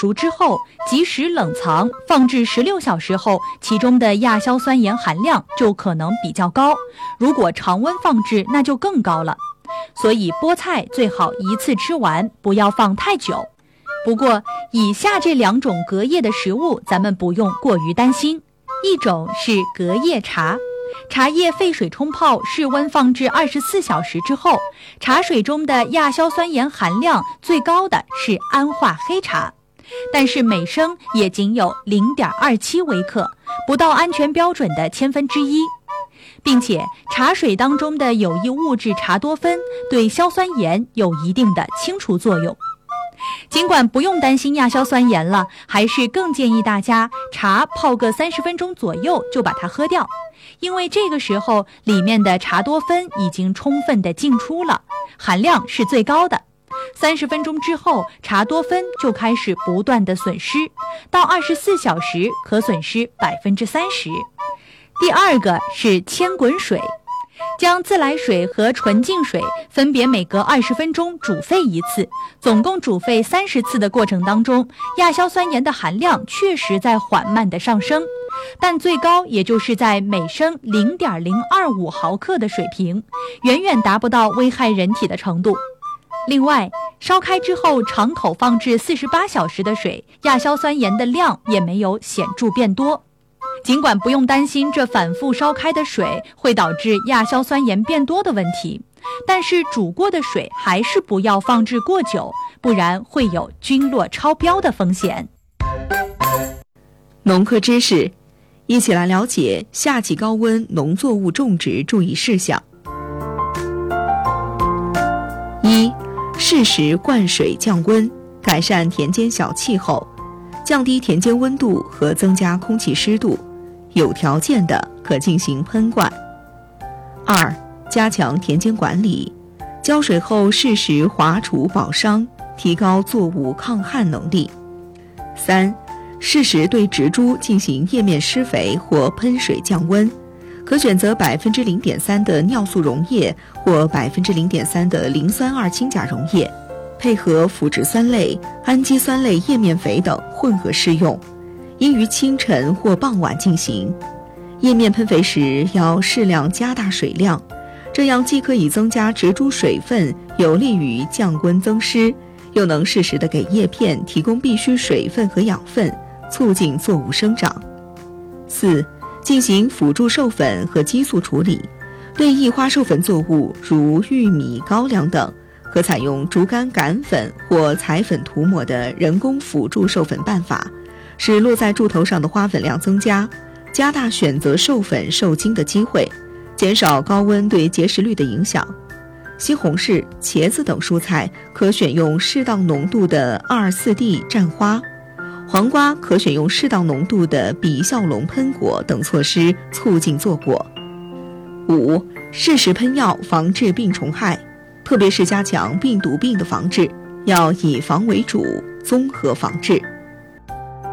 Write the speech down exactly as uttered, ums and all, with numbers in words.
熟之后，即使冷藏放置十六小时后，其中的亚硝酸盐含量就可能比较高，如果常温放置那就更高了。所以菠菜最好一次吃完，不要放太久。不过以下这两种隔夜的食物咱们不用过于担心。一种是隔夜茶，茶叶沸水冲泡，室温放置二十四小时之后，茶水中的亚硝酸盐含量最高的是安化黑茶，但是每升也仅有 零点二七 微克，不到安全标准的千分之一。并且茶水当中的有益物质茶多酚对硝酸盐有一定的清除作用。尽管不用担心亚硝酸盐了，还是更建议大家茶泡个三十分钟左右就把它喝掉，因为这个时候里面的茶多酚已经充分的进出了，含量是最高的。三十分钟之后，茶多酚就开始不断的损失，到二十四小时可损失 百分之三十。 第二个是千滚水，将自来水和纯净水分别每隔二十分钟煮沸一次，总共煮沸三十次的过程当中，亚硝酸盐的含量确实在缓慢的上升，但最高也就是在每升 零点零二五 毫克的水平，远远达不到危害人体的程度。另外，烧开之后常口放置四十八小时的水，亚硝酸盐的量也没有显著变多。尽管不用担心这反复烧开的水会导致亚硝酸盐变多的问题，但是煮过的水还是不要放置过久，不然会有菌落超标的风险。 农科知识，一起来了解夏季高温农作物种植注意事项。一、适时灌水降温，改善田间小气候，降低田间温度和增加空气湿度，有条件的可进行喷灌。二、加强田间管理，浇水后适时划除保墒，提高作物抗旱能力。三、适时对植株进行叶面施肥或喷水降温，可选择 百分之零点三 的尿素溶液或 百分之零点三 的磷酸二氢钾溶液，配合腐殖酸类、氨基酸类叶面肥等混合施用，应于清晨或傍晚进行。叶面喷肥时要适量加大水量，这样既可以增加植株水分，有利于降温增湿，又能适时地给叶片提供必需水分和养分，促进作物生长。四、进行辅助授粉和激素处理，对异花授粉作物如玉米、高粱等，可采用竹竿杆粉或彩粉涂抹的人工辅助授粉办法，使落在柱头上的花粉量增加，加大选择授粉受精的机会，减少高温对结实率的影响。西红柿、茄子等蔬菜可选用适当浓度的 二四 D 蘸花，黄瓜可选用适当浓度的比效龙喷果等措施促进坐果。五、适时喷药防治病虫害，特别是加强病毒病的防治，要以防为主，综合防治。